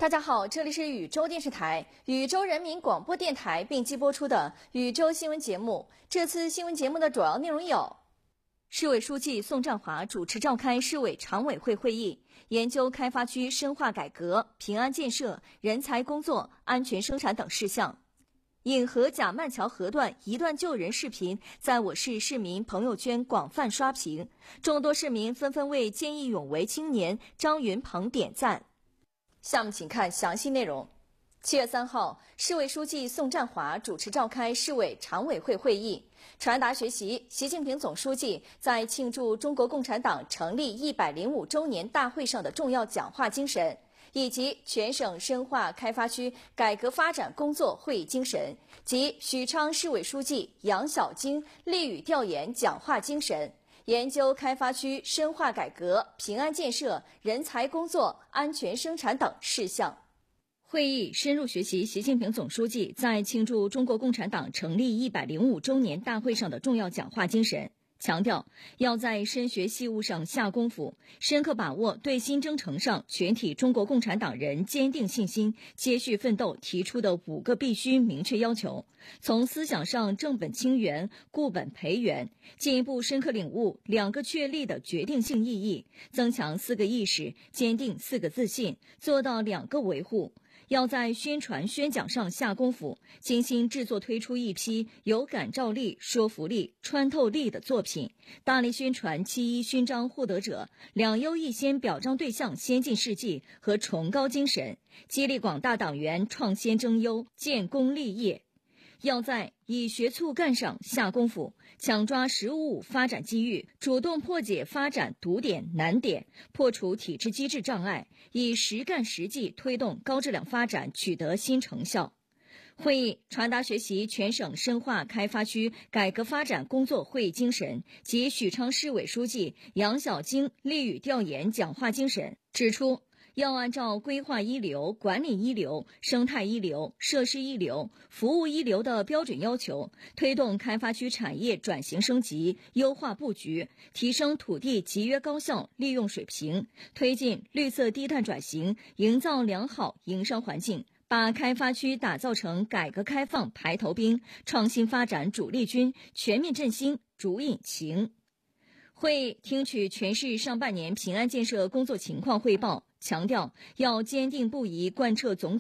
大家好，这里是禹州电视台、禹州人民广播电台并机播出的禹州新闻节目。这次新闻节目的主要内容有：市委书记宋占华主持召开市委常委会会议，研究开发区深化改革、平安建设、人才工作、安全生产等事项。引河贾曼桥河段一段救人视频在我市市民朋友圈广泛刷屏，众多市民纷纷为见义勇为青年张云鹏点赞。下面请看详细内容。7月3号，市委书记宋占华主持召开市委常委会会议，传达学习习近平总书记在庆祝中国共产党成立105周年大会上的重要讲话精神，以及全省深化开发区改革发展工作会议精神及许昌市委书记杨晓晶励语调研讲话精神，研究开发区深化改革、平安建设、人才工作、安全生产等事项。会议深入学习习近平总书记在庆祝中国共产党成立105周年大会上的重要讲话精神，强调要在深学细务上下功夫，深刻把握对新征程上全体中国共产党人坚定信心、接续奋斗提出的5个必须明确要求，从思想上正本清源、固本培元，进一步深刻领悟2个确立的决定性意义，增强4个意识，坚定4个自信，做到2个维护。要在宣传宣讲上下功夫，精心制作推出一批有感召力、说服力、穿透力的作品，大力宣传7·1勋章获得者、2优1先表彰对象先进事迹和崇高精神，激励广大党员创先争优、建功立业。要在以学促干上下功夫，抢抓“15+5”发展机遇，主动破解发展堵点难点，破除体制机制障碍，以实干实际推动高质量发展取得新成效。会议传达学习全省深化开发区改革发展工作会议精神及许昌市委书记杨晓晶励语调研讲话精神，指出要按照规划一流、管理一流、生态一流、设施一流、服务一流的标准要求，推动开发区产业转型升级，优化布局，提升土地集约高效利用水平，推进绿色低碳转型，营造良好营商环境，把开发区打造成改革开放排头兵、创新发展主力军、全面振兴主引擎。会议听取全市上半年平安建设工作情况汇报，强调要坚定不移贯彻总